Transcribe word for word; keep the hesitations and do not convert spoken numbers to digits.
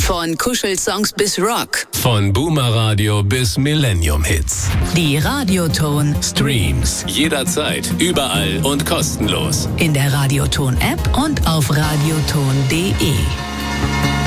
Von Kuschelsongs bis Rock. Von Boomer Radio bis Millennium Hits. Die Radioton Streams. Jederzeit, überall und kostenlos. In der Radioton App und auf radioton punkt de.